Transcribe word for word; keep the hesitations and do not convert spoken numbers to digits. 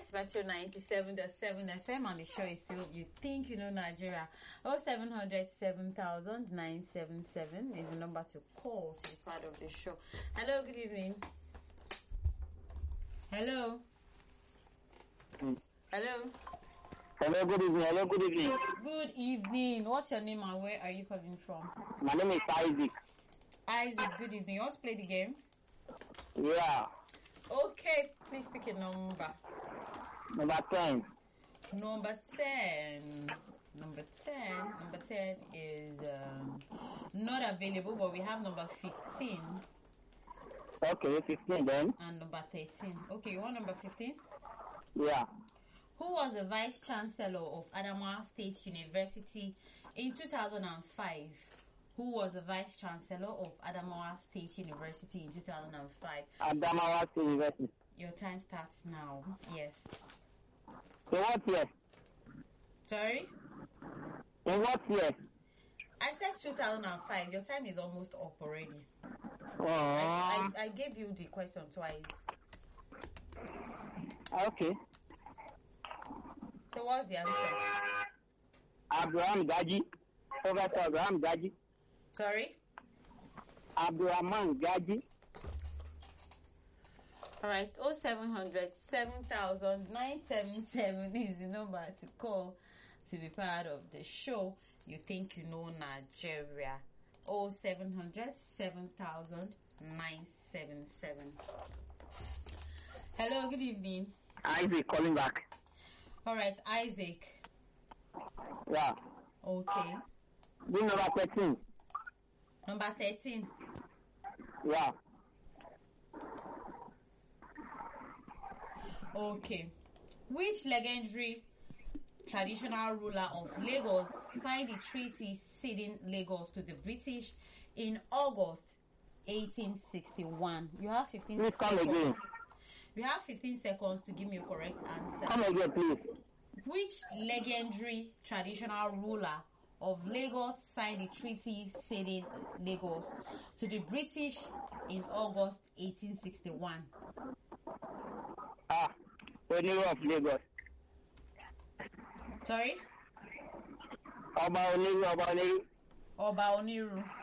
It's Metro ninety-seven point seven F M and the show is still You Think You Know Nigeria. oh seven hundred seven thousand nine seven seven is the number to call to be part of the show. Hello, good evening. Hello. Mm. Hello. Hello, good evening. Hello, good evening. Good evening. What's your name and where are you calling from? My name is Isaac. Isaac, good evening. You want to play the game? Yeah. Okay, please pick a number. Number ten. Number ten. Number ten. Number ten is um, not available, but we have number fifteen. Okay, fifteen then. And number thirteen. Okay, you want number fifteen? Yeah. Who was the Vice Chancellor of Adamawa State University in two thousand five? Who was the Vice Chancellor of Adamawa State University in two thousand five? Adamawa State University. Your time starts now. Yes. In what year? Sorry? In what year? I said two thousand five. Your time is almost up already. Oh. I, I, I gave you the question twice. Okay. So what's the answer? Abraham Gaji. Professor Abraham Gaji. Sorry? Abraham Gaji. Alright, oh seven hundred seven thousand nine seven seven is the number to call to be part of the show. You Think You Know Nigeria. oh seven hundred seven thousand nine seven seven. Hello, good evening. Isaac calling back. Alright, Isaac. Yeah. Okay. Give number thirteen. Number thirteen. Yeah. Okay. Which legendary traditional ruler of Lagos signed the treaty ceding Lagos to the British in August eighteen sixty-one? You have fifteen Please come seconds. again. You have fifteen seconds to give me a correct answer. Come again, please. Which legendary traditional ruler of Lagos signed the treaty ceding Lagos to the British in August eighteen sixty-one? Ah, Oniru of Lagos. Sorry? Oba Oniru, Oba Oniru. Oba Oniru.